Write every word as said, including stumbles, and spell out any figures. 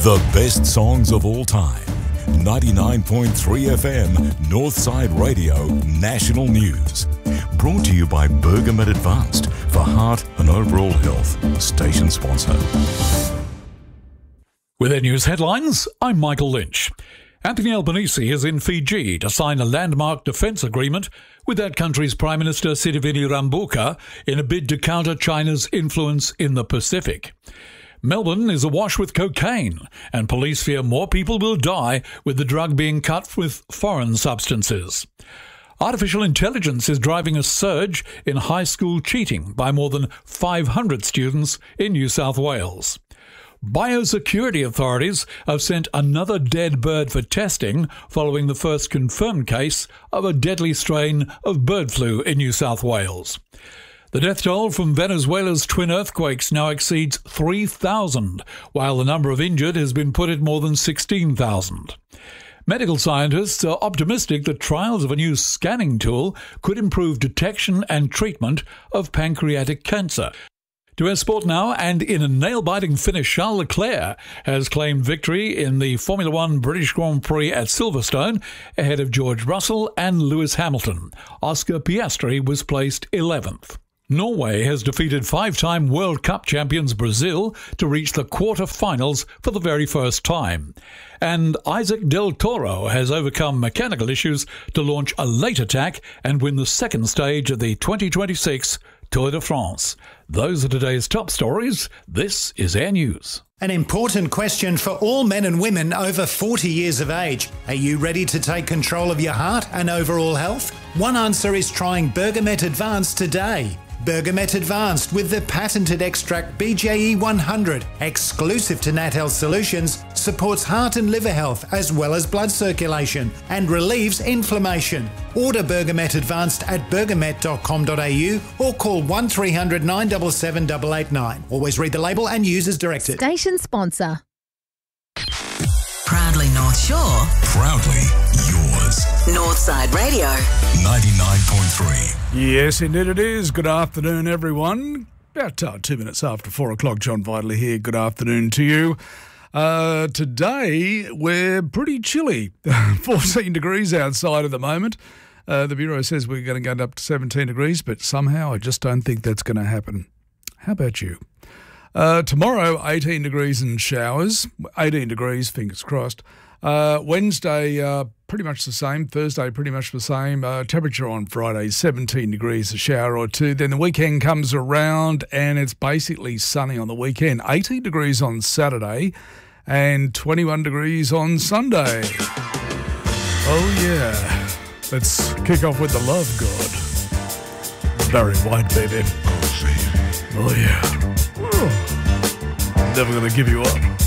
The best songs of all time. ninety-nine point three F M, Northside Radio, National News. Brought to you by Bergamet Advanced for heart and overall health. Station sponsor. With their news headlines, I'm Michael Lynch. Anthony Albanese is in Fiji to sign a landmark defence agreement with that country's Prime Minister Sitiveni Rabuka in a bid to counter China's influence in the Pacific. Melbourne is awash with cocaine, and police fear more people will die with the drug being cut with foreign substances. Artificial intelligence is driving a surge in high school cheating by more than five hundred students in New South Wales. Biosecurity authorities have sent another dead bird for testing following the first confirmed case of a deadly strain of bird flu in New South Wales. The death toll from Venezuela's twin earthquakes now exceeds three thousand, while the number of injured has been put at more than sixteen thousand. Medical scientists are optimistic that trials of a new scanning tool could improve detection and treatment of pancreatic cancer. To our sport now, and in a nail-biting finish, Charles Leclerc has claimed victory in the Formula One British Grand Prix at Silverstone ahead of George Russell and Lewis Hamilton. Oscar Piastri was placed eleventh. Norway has defeated five-time World Cup champions Brazil to reach the quarter-finals for the very first time. And Isaac Del Toro has overcome mechanical issues to launch a late attack and win the second stage of the twenty twenty-six Tour de France. Those are today's top stories. This is Air News. An important question for all men and women over forty years of age. Are you ready to take control of your heart and overall health? One answer is trying Bergamet Advanced today. Bergamet Advanced with the patented extract B J E one hundred, exclusive to Nat Health Solutions, supports heart and liver health as well as blood circulation and relieves inflammation. Order Bergamet Advanced at bergamet dot com dot a u or call one three hundred nine seven seven eight eight nine. Always read the label and use as directed. Station sponsor. Proudly North Shore. Proudly yours. Northside Radio. ninety-nine point three. Yes, indeed it is. Good afternoon, everyone. About uh, two minutes after four o'clock, John Vidley here. Good afternoon to you. Uh, today, we're pretty chilly. fourteen degrees outside at the moment. Uh, the Bureau says we're going to get up to seventeen degrees, but somehow I just don't think that's going to happen. How about you? Uh, tomorrow, eighteen degrees and showers. eighteen degrees, fingers crossed. Uh, Wednesday, uh, pretty much the same. Thursday, pretty much the same. Uh, temperature on Friday, seventeen degrees, a shower or two. Then the weekend comes around and it's basically sunny on the weekend. eighteen degrees on Saturday and twenty-one degrees on Sunday. Oh, yeah. Let's kick off with the Love God. Barry White, baby. Oh, yeah. Oh. Never going to give you up.